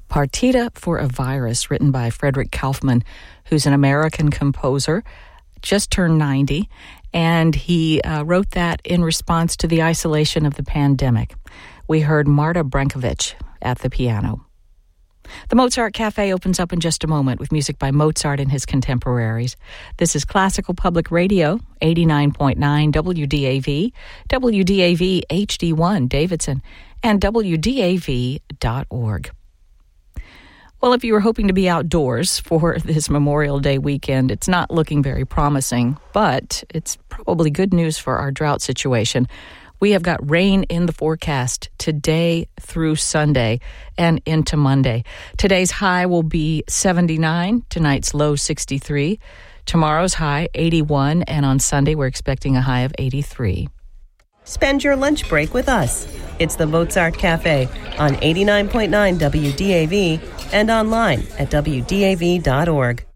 Partita for a Virus, written by Frederick Kaufman, who's an American composer, just turned 90, and he wrote that in response to the isolation of the pandemic. We heard Marta Brankovic at the piano. The Mozart Cafe opens up in just a moment with music by Mozart and his contemporaries. This is Classical Public Radio, 89.9 WDAV, WDAV HD1 Davidson, and WDAV.org. Well, if you were hoping to be outdoors for this Memorial Day weekend, it's not looking very promising, but it's probably good news for our drought situation. We have got rain in the forecast today through Sunday and into Monday. Today's high will be 79, tonight's low 63, tomorrow's high 81, and on Sunday we're expecting a high of 83. Spend your lunch break with us. It's the Mozart Cafe on 89.9 WDAV and online at WDAV.org.